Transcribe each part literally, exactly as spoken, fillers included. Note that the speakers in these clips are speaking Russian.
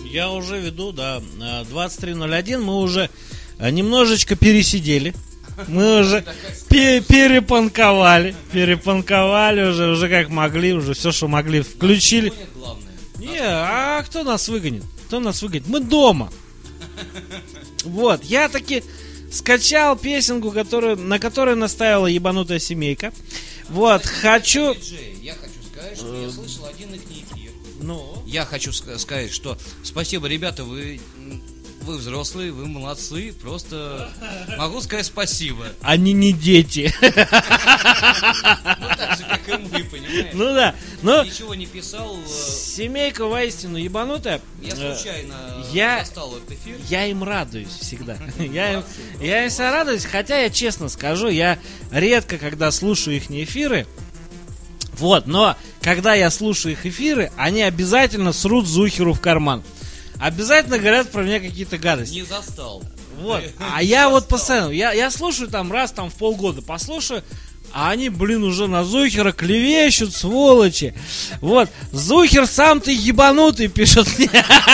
Я уже веду, да, двадцать три ноль один. Мы уже немножечко пересидели. Мы уже пе- перепанковали. Перепанковали уже, уже как могли, уже все, что могли, включили. Не, а кто нас выгонит? Кто нас выгонит? Мы дома. Вот, я таки скачал песенку, которую, на которой наставила ебанутая семейка. Вот, хочу... Я хочу сказать, что я слышал один их эфир. Ну? Я хочу сказать, что спасибо, ребята, вы... Вы взрослые, вы молодцы, просто могу сказать спасибо. Они не дети. Ну так же, как и мы, понимаешь? Ну да, но... Ничего не писал. Семейка воистину ебанутая. Я случайно я, застал этот эфир. Я им радуюсь всегда. я, им, я им всегда радуюсь, хотя я честно скажу, я редко, когда слушаю их эфиры, вот, но когда я слушаю их эфиры, они обязательно срут Зухеру в карман. Обязательно говорят про меня какие-то гадости. Не застал. Вот. А я вот постоянно, я, я слушаю там раз там в полгода, послушаю, а они, блин, уже на Зухера клевещут, сволочи. Вот. Зухер, сам ты ебанутый, пишет мне.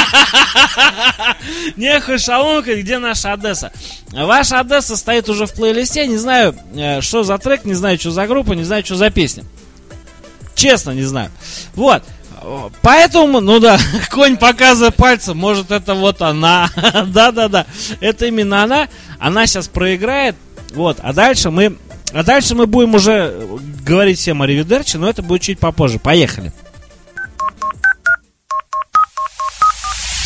Нехуй шалунка, где наша Одесса? Ваша Одесса стоит уже в плейлисте, не знаю, что за трек, не знаю, что за группа, не знаю, что за песня. Честно, не знаю. Вот. Поэтому, ну да, конь показывает пальцем, может это вот она. Да-да-да, это именно она. Она сейчас проиграет. Вот, а дальше мы, а дальше мы будем уже говорить всем аривидерчи, но это будет чуть попозже. Поехали.